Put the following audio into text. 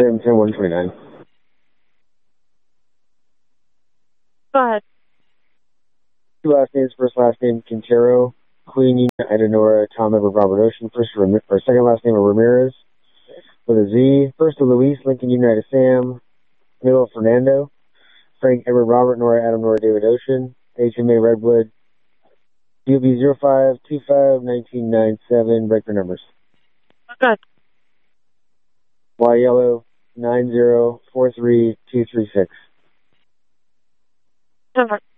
Sam 10129. Go ahead. Two last names, first last name Quintero, Queen Union, Ida Nora, Tom Edward Robert Ocean, second last name of Ramirez with a Z, first of Luis, Lincoln United Sam, middle of Fernando, Frank Edward Robert Nora Adam Nora David Ocean, HMA Redwood, DOB 05251997, breaker numbers. Good. Y yellow 9043236. Perfect.